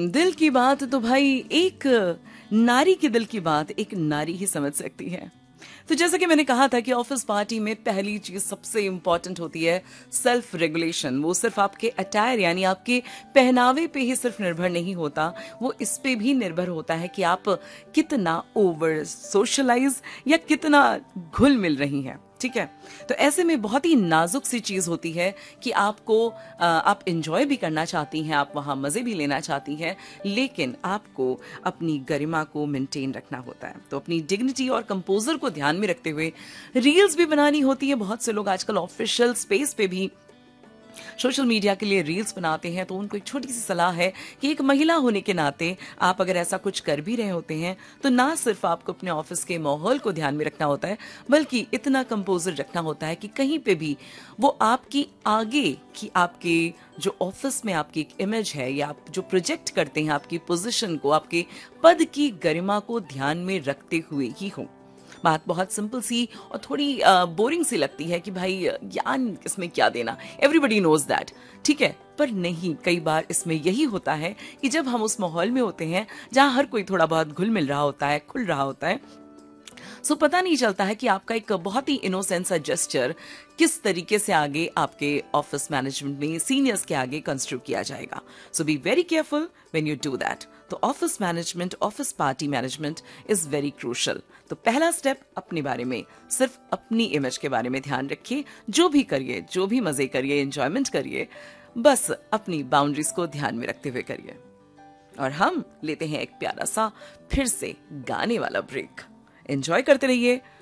दिल की बात तो भाई एक नारी के दिल की बात एक नारी ही समझ सकती है। तो जैसा कि मैंने कहा था कि ऑफिस पार्टी में पहली चीज सबसे इंपॉर्टेंट होती है सेल्फ रेगुलेशन। वो सिर्फ आपके अटायर यानी आपके पहनावे पे ही सिर्फ निर्भर नहीं होता, वो इस पे भी निर्भर होता है कि आप कितना ओवर सोशलाइज या कितना घुल मिल रही हैं। ठीक है, तो ऐसे में बहुत ही नाजुक सी चीज होती है कि आप एंजॉय भी करना चाहती हैं, आप वहां मजे भी लेना चाहती हैं, लेकिन आपको अपनी गरिमा को मेंटेन रखना होता है। तो अपनी डिग्निटी और कंपोजर को ध्यान में रखते हुए रील्स भी बनानी होती है। बहुत से लोग आजकल ऑफिशियल स्पेस पे भी सोशल मीडिया के लिए रील्स बनाते हैं, तो उनको एक छोटी सी सलाह है कि एक महिला होने के नाते आप अगर ऐसा कुछ कर भी रहे होते हैं तो ना सिर्फ आपको अपने ऑफिस के माहौल को ध्यान में रखना होता है, बल्कि इतना कंपोजर रखना होता है कि कहीं पे भी वो आपकी आगे की आपके जो ऑफिस में आपकी एक इमेज है या आप जो प्रोजेक्ट करते हैं आपकी पोजीशन को, आपके पद की गरिमा को ध्यान में रखते हुए ही हो। बात बहुत सिंपल सी और थोड़ी बोरिंग सी लगती है कि भाई ज्ञान इसमें क्या देना, एवरीबडी नोज दैट, ठीक है, पर नहीं, कई बार इसमें यही होता है कि जब हम उस माहौल में होते हैं जहां हर कोई थोड़ा बहुत घुल मिल रहा होता है, खुल रहा होता है, सो पता नहीं चलता है कि आपका एक बहुत ही इनोसेंट सा जेस्चर किस तरीके से आगे आपके ऑफिस मैनेजमेंट में सीनियर्स के आगे कंस्ट्रक्ट किया जाएगा। सो be very careful when you do that. तो office management, office party management is very crucial. तो पहला स्टेप, अपने बारे में, सिर्फ अपनी इमेज के बारे में ध्यान रखिए। जो भी करिए, जो भी मजे करिए, एंजॉयमेंट करिए, बस अपनी बाउंड्रीज को ध्यान में रखते हुए करिए। और हम लेते हैं एक प्यारा सा फिर से गाने वाला ब्रेक। एंजॉय करते रहिए